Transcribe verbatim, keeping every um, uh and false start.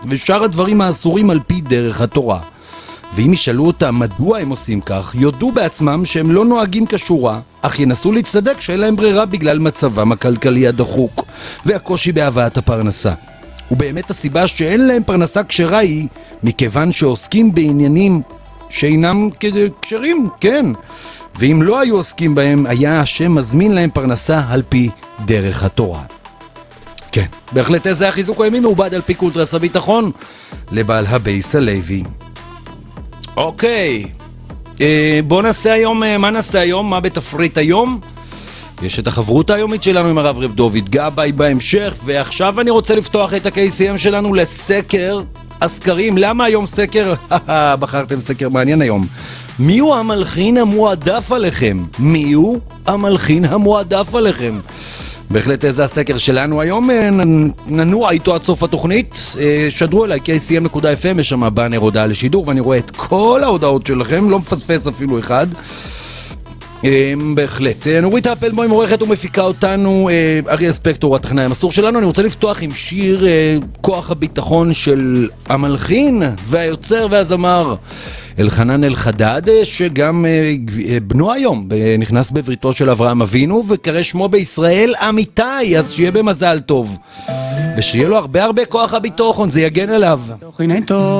ושאר הדברים האסורים על פי דרך התורה. ואם ישאלו אותם מדוע הם עושים כך, יודו בעצמם שהם לא נוהגים כשורה, אך ינסו להצטדק שאין להם ברירה בגלל מצבם הכלכלי הדחוק והקושי בהבאת הפרנסה. ובאמת הסיבה שאין להם פרנסה כשרה היא מכיוון שעוסקים בעניינים שאינם כשרים, כן. ואם לא היו עוסקים בהם, היה השם מזמין להם פרנסה על פי דרך התורה. כן, בהחלט איזה החיזוק הימי מעובד על פי קונטרס הביטחון לבעל הבייס הלוי. אוקיי, אה, בוא נעשה היום, אה, מה נעשה היום? מה בתפריט היום? יש את החברות היומית שלנו עם הרב רב דוד גבאי בהמשך, ועכשיו אני רוצה לפתוח את ה-קי סי אם שלנו לסקר הסקרים. למה היום סקר? בחרתם סקר מעניין היום. מי הוא המלחין המועדף עליכם? מי הוא המלחין המועדף עליכם? בהחלט זה הסקר שלנו היום, ננוע איתו עד סוף התוכנית. שדרו אליי קיי סי אם נקודה אף אם, יש שם באנר הודעה לשידור ואני רואה את כל ההודעות שלכם, לא מפספס אפילו אחד. בהחלט. נורית אפלבוים עורכת ומפיקה אותנו, אריה ספקטור הטכנאי המסור שלנו. אני רוצה לפתוח עם שיר כוח הביטחון של המלחין והיוצר והזמר אלחנן אלחדד, שגם בנו היום נכנס בבריתו של אברהם אבינו וקרא שמו בישראל אמיתי, אז שיהיה במזל טוב ושיהיה לו הרבה הרבה כוח הביטחון, זה יגן עליו.